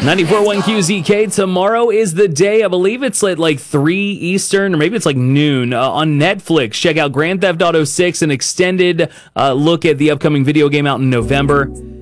94.1 QZK. Tomorrow is the day. I believe it's at like 3 Eastern, or maybe it's like noon on Netflix. Check out Grand Theft Auto 6, an extended look at the upcoming video game out in November.